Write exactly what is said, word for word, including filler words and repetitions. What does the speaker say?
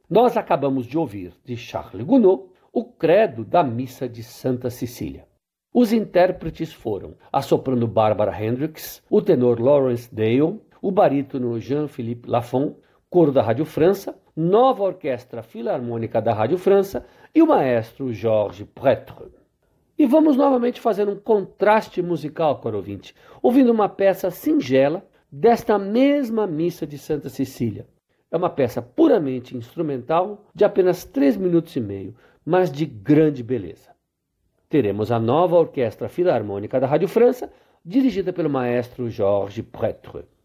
Nós acabamos de ouvir, de Charles Gounod, o credo da Missa de Santa Cecília. Os intérpretes foram a soprano Barbara Hendricks, o tenor Lawrence Dale, o barítono Jean-Philippe Lafont, coro da Rádio França, nova orquestra filarmônica da Rádio França e o maestro Georges Prêtre. E vamos novamente fazer um contraste musical, caro ouvinte, ouvindo uma peça singela desta mesma Missa de Santa Cecília. É uma peça puramente instrumental, de apenas três minutos e meio, mas de grande beleza. Teremos a nova Orquestra Filarmônica da Rádio França, dirigida pelo maestro Georges Prêtre.